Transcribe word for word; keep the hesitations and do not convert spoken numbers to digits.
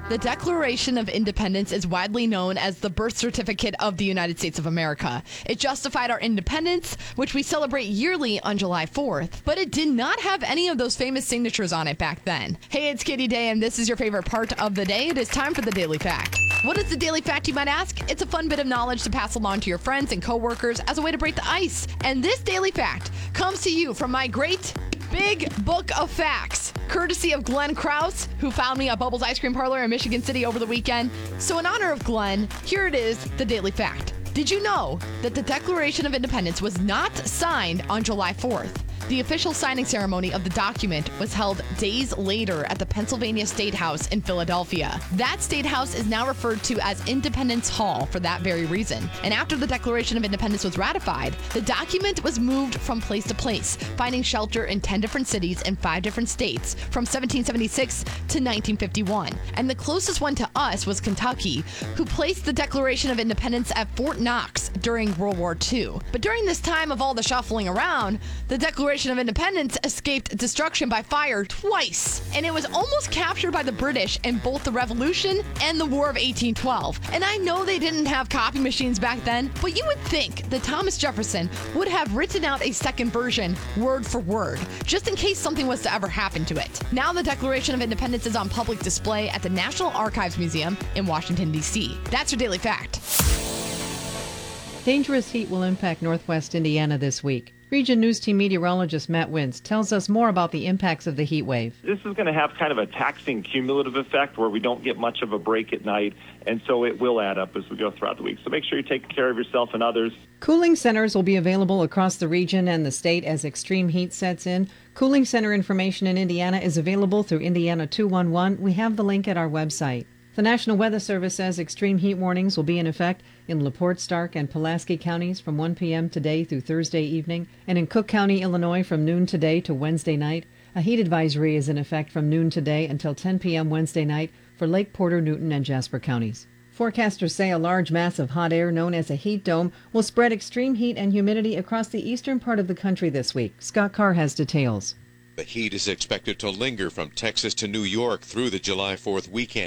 The Declaration of Independence is widely known as the birth certificate of the United States of America. It justified our independence, which we celebrate yearly on July fourth, but it did not have any of those famous signatures on it back then. Hey, it's Katie Day, and this is your favorite part of the day. It is time for the Daily Fact. What is the Daily Fact, you might ask? It's a fun bit of knowledge to pass along to your friends and coworkers as a way to break the ice. And this Daily Fact comes to you from my great Big Book of Facts, courtesy of Glenn Krause, who found me at Bubbles Ice Cream Parlor in Michigan City over the weekend. So in honor of Glenn, here it is, the Daily Fact. Did you know that the Declaration of Independence was not signed on July fourth? The official signing ceremony of the document was held days later at the Pennsylvania State House in Philadelphia. That State House is now referred to as Independence Hall for that very reason. And after the Declaration of Independence was ratified, the document was moved from place to place, finding shelter in ten different cities in five different states from seventeen seventy-six to nineteen fifty-one. And the closest one to us was Kentucky, who placed the Declaration of Independence at Fort Knox during World War Two. But during this time of all the shuffling around, the Declaration of Independence escaped destruction by fire twice, and it was almost captured by the British in both the Revolution and the War of eighteen twelve. And I know they didn't have copy machines back then, but you would think that Thomas Jefferson would have written out a second version word for word, just in case something was to ever happen to it. Now the Declaration of Independence is on public display at the National Archives Museum in Washington, D C. That's your Daily Fact. Dangerous heat will impact northwest Indiana this week. Region News Team meteorologist Matt Wintz tells us more about the impacts of the heat wave. This is going to have kind of a taxing cumulative effect where we don't get much of a break at night, and so it will add up as we go throughout the week. So make sure you're taking care of yourself and others. Cooling centers will be available across the region and the state as extreme heat sets in. Cooling center information in Indiana is available through Indiana two one one. We have the link at our website. The National Weather Service says extreme heat warnings will be in effect in LaPorte, Stark, and Pulaski counties from one p.m. today through Thursday evening, and in Cook County, Illinois, from noon today to Wednesday night. A heat advisory is in effect from noon today until ten p.m. Wednesday night for Lake Porter, Newton, and Jasper counties. Forecasters say a large mass of hot air known as a heat dome will spread extreme heat and humidity across the eastern part of the country this week. Scott Carr has details. The heat is expected to linger from Texas to New York through the July fourth weekend.